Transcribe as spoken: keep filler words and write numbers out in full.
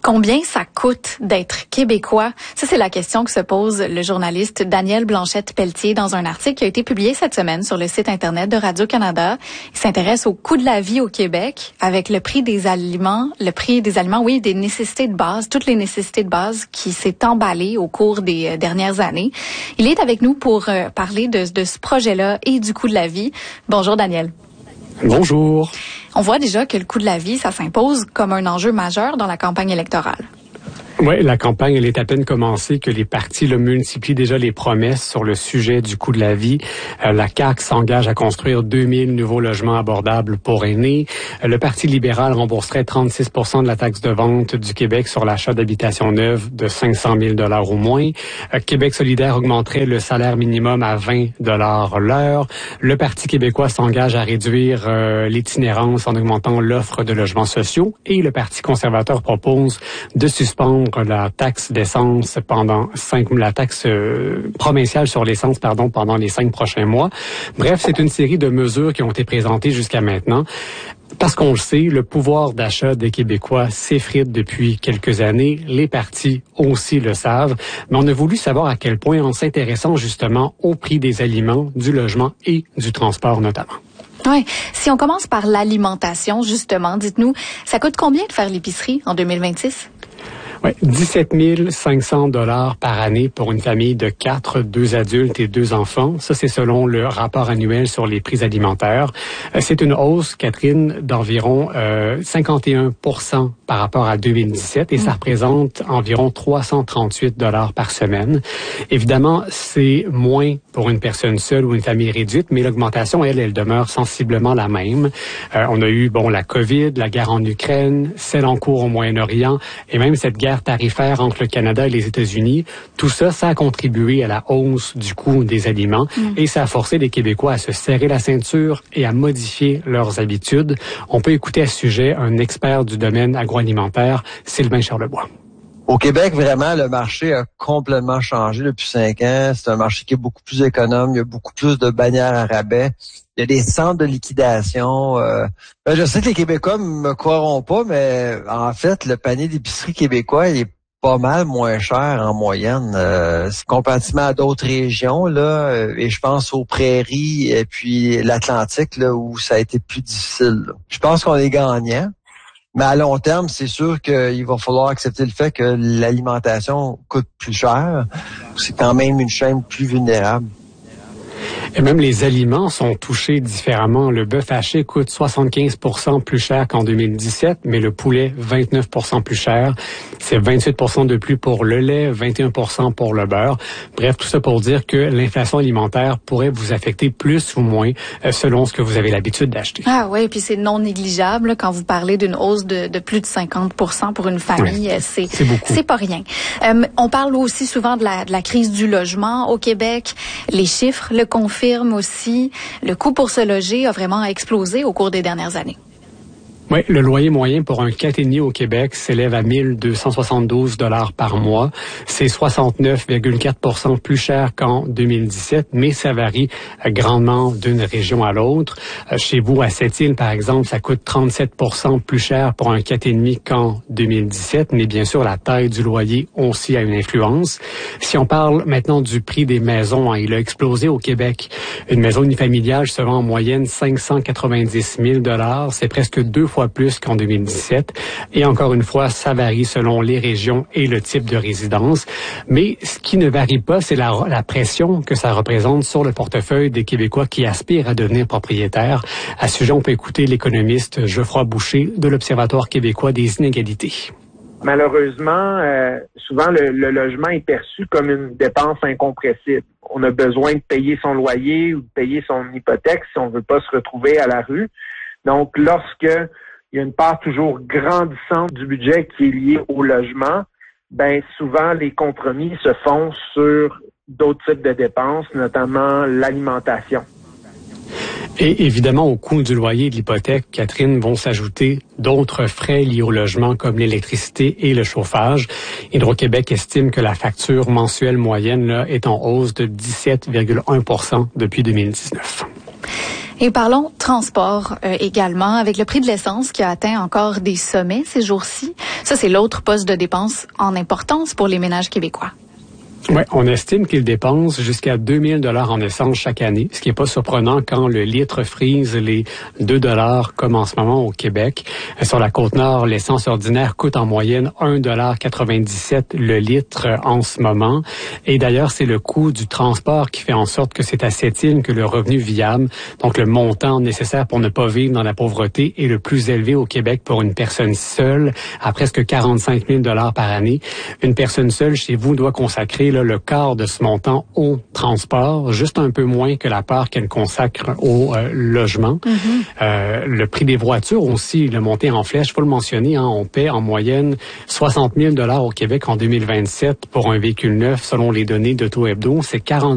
Combien ça coûte d'être québécois? Ça, c'est la question que se pose le journaliste Daniel Blanchette-Pelletier dans un article qui a été publié cette semaine sur le site Internet de Radio-Canada. Il s'intéresse au coût de la vie au Québec avec le prix des aliments, le prix des aliments, oui, des nécessités de base, toutes les nécessités de base qui s'est emballé au cours des euh, dernières années. Il est avec nous pour euh, parler de, de ce projet-là et du coût de la vie. Bonjour, Daniel. Bonjour. On voit déjà que le coût de la vie, ça s'impose comme un enjeu majeur dans la campagne électorale. Oui, la campagne, elle est à peine commencée que les partis là, multiplient déjà les promesses sur le sujet du coût de la vie. Euh, la C A Q s'engage à construire deux mille nouveaux logements abordables pour aînés. Euh, le Parti libéral rembourserait trente-six pour cent de la taxe de vente du Québec sur l'achat d'habitations neuves de cinq cent mille dollars au moins. Euh, Québec solidaire augmenterait le salaire minimum à vingt dollars l'heure. Le Parti québécois s'engage à réduire euh, l'itinérance en augmentant l'offre de logements sociaux. Et le Parti conservateur propose de suspendre la taxe d'essence pendant cinq, la taxe euh, provinciale sur l'essence, pardon, pendant les cinq prochains mois. Bref, c'est une série de mesures qui ont été présentées jusqu'à maintenant. Parce qu'on le sait, le pouvoir d'achat des Québécois s'effrite depuis quelques années. Les partis aussi le savent. Mais on a voulu savoir à quel point, en s'intéressant justement au prix des aliments, du logement et du transport notamment. Oui. Si on commence par l'alimentation, justement, dites-nous, ça coûte combien de faire l'épicerie en deux mille vingt-six? Oui, dix-sept mille cinq cents dollars par année pour une famille de quatre, deux adultes et deux enfants. Ça, c'est selon le rapport annuel sur les prix alimentaires. C'est une hausse, Catherine, d'environ euh, cinquante et un pour cent par rapport à deux mille dix-sept et ça représente environ trois cent trente-huit dollars par semaine. Évidemment, c'est moins pour une personne seule ou une famille réduite, mais l'augmentation, elle, elle demeure sensiblement la même. Euh, on a eu, bon, la COVID, la guerre en Ukraine, celle en cours au Moyen-Orient et même cette guerre tarifaire entre le Canada et les États-Unis. Tout ça, ça a contribué à la hausse du coût des aliments mmh. et ça a forcé les Québécois à se serrer la ceinture et à modifier leurs habitudes. On peut écouter à ce sujet un expert du domaine agroalimentaire, Sylvain Charlebois. Au Québec, vraiment, le marché a complètement changé depuis cinq ans. C'est un marché qui est beaucoup plus économe. Il y a beaucoup plus de bannières à rabais. Il y a des centres de liquidation. Euh, je sais que les Québécois me croiront pas, mais en fait, le panier d'épicerie québécois, il est pas mal moins cher en moyenne. Euh, comparativement à d'autres régions, là, et je pense aux prairies et puis l'Atlantique, là, où ça a été plus difficile. Là. Je pense qu'on est gagnant. Mais à long terme, c'est sûr qu'il va falloir accepter le fait que l'alimentation coûte plus cher. C'est quand même une chaîne plus vulnérable. Et même les aliments sont touchés différemment. Le bœuf haché coûte soixante-quinze pour cent plus cher qu'en deux mille dix-sept, mais le poulet, vingt-neuf pour cent plus cher. C'est vingt-huit pour cent de plus pour le lait, vingt et un pour cent pour le beurre. Bref, tout ça pour dire que l'inflation alimentaire pourrait vous affecter plus ou moins selon ce que vous avez l'habitude d'acheter. Ah oui, puis c'est non négligeable quand vous parlez d'une hausse de, de plus de cinquante pour cent pour une famille. Oui, c'est, c'est beaucoup. C'est pas rien. Euh, on parle aussi souvent de la, de la crise du logement au Québec. Les chiffres le confirme aussi. Le coût pour se loger a vraiment explosé au cours des dernières années. Oui, le loyer moyen pour un quatre et demi au Québec s'élève à mille deux cent soixante-douze dollars par mois. C'est soixante-neuf virgule quatre pour cent plus cher qu'en deux mille dix-sept, mais ça varie grandement d'une région à l'autre. Chez vous, à Sept-Îles, par exemple, ça coûte trente-sept pour cent plus cher pour un quatre et demi qu'en deux mille dix-sept, mais bien sûr, la taille du loyer aussi a une influence. Si on parle maintenant du prix des maisons, hein, il a explosé au Québec. Une maison unifamiliale se vend en moyenne cinq cent quatre-vingt-dix mille dollars. C'est presque deux fois plus qu'en deux mille dix-sept. Et encore une fois, ça varie selon les régions et le type de résidence. Mais ce qui ne varie pas, c'est la, la pression que ça représente sur le portefeuille des Québécois qui aspirent à devenir propriétaires. À ce sujet, on peut écouter l'économiste Geoffroy Boucher de l'Observatoire québécois des inégalités. Malheureusement, euh, souvent le, le logement est perçu comme une dépense incompressible. On a besoin de payer son loyer ou de payer son hypothèque si on veut pas se retrouver à la rue. Donc, lorsque il y a une part toujours grandissante du budget qui est liée au logement, ben souvent les compromis se font sur d'autres types de dépenses, notamment l'alimentation. Et évidemment, au coût du loyer et de l'hypothèque, Catherine, vont s'ajouter d'autres frais liés au logement comme l'électricité et le chauffage. Hydro-Québec estime que la facture mensuelle moyenne là, est en hausse de dix-sept virgule un pour cent depuis deux mille dix-neuf. Et parlons transport euh, également, avec le prix de l'essence qui a atteint encore des sommets ces jours-ci. Ça, c'est l'autre poste de dépense en importance pour les ménages québécois. Oui, on estime qu'ils dépensent jusqu'à deux mille dollars en essence chaque année, ce qui n'est pas surprenant quand le litre frise les deux dollars comme en ce moment au Québec. Sur la Côte-Nord, l'essence ordinaire coûte en moyenne un dollar quatre-vingt-dix-sept le litre en ce moment. Et d'ailleurs, c'est le coût du transport qui fait en sorte que c'est à cette île que le revenu viable, donc le montant nécessaire pour ne pas vivre dans la pauvreté, est le plus élevé au Québec pour une personne seule, à presque quarante-cinq mille dollars par année. Une personne seule chez vous doit consacrer là, le quart de ce montant au transport, juste un peu moins que la part qu'elle consacre au euh, logement. Mm-hmm. Euh, le prix des voitures aussi, le monté en flèche, faut le mentionner, hein, on paie en moyenne soixante mille dollars au Québec en deux mille vingt-sept pour un véhicule neuf, selon les données d'Auto Hebdo, c'est quarante